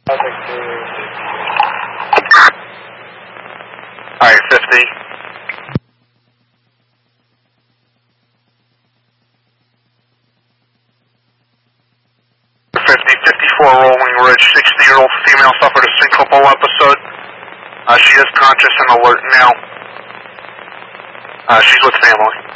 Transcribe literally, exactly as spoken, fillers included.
Alright, fifty. fifty, fifty-four Rolling Ridge, sixty-year-old female suffered a syncopal episode. Uh, she is conscious and alert now. Uh, she's with family.